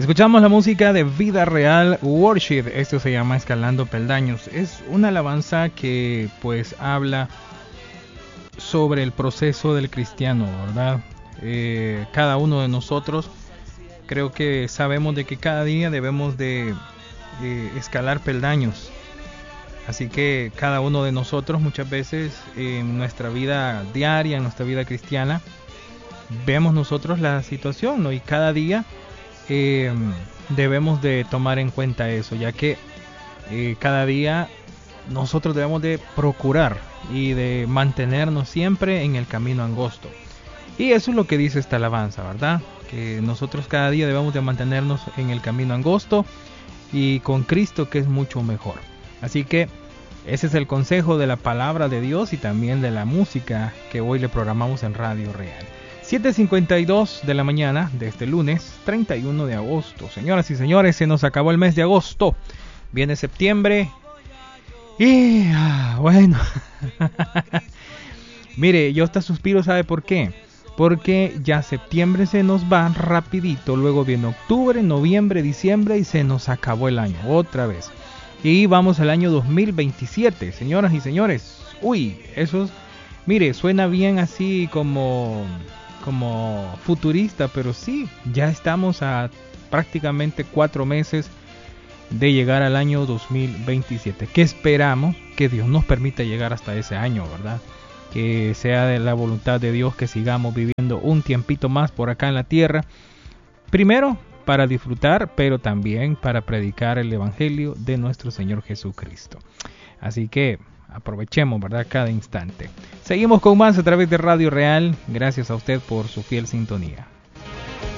Escuchamos la música de Vida Real Worship. Esto se llama Escalando Peldaños. Es una alabanza que pues habla sobre el proceso del cristiano, ¿verdad? Cada uno de nosotros creo que sabemos de que cada día debemos de escalar peldaños. Así que cada uno de nosotros muchas veces en nuestra vida diaria, en nuestra vida cristiana, vemos nosotros la situación, ¿no? Y cada día debemos de tomar en cuenta eso, ya que cada día nosotros debemos de procurar y de mantenernos siempre en el camino angosto. Y eso es lo que dice esta alabanza, ¿verdad? Que nosotros cada día debemos de mantenernos en el camino angosto y con Cristo, que es mucho mejor. Así que ese es el consejo de la palabra de Dios y también de la música que hoy le programamos en Radio Real. 7:52 de la mañana de este lunes 31 de agosto. Señoras y señores, se nos acabó el mes de agosto. Viene septiembre y bueno. Mire, yo hasta suspiro, ¿sabe por qué? Porque ya septiembre se nos va rapidito, luego viene octubre, noviembre, diciembre y se nos acabó el año otra vez. Y vamos al año 2027, señoras y señores. Uy, eso, mire, suena bien así como futurista, pero sí, ya estamos a prácticamente 4 meses de llegar al año 2027. Que esperamos que Dios nos permita llegar hasta ese año, ¿verdad? Que sea de la voluntad de Dios que sigamos viviendo un tiempito más por acá en la tierra. Primero, para disfrutar, pero también para predicar el Evangelio de nuestro Señor Jesucristo. Así que aprovechemos, ¿verdad?, cada instante. Seguimos con más a través de Radio Real. Gracias a usted por su fiel sintonía.